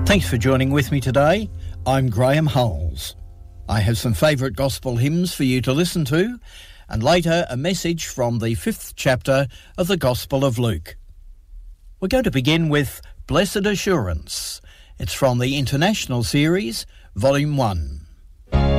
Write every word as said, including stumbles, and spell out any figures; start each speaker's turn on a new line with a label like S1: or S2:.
S1: Thanks for joining with me today. I'm Graham Hulls. I have some favourite gospel hymns for you to listen to, and later a message from the fifth chapter of the Gospel of Luke. We're going to begin with Blessed Assurance. It's from the International Series, Volume one.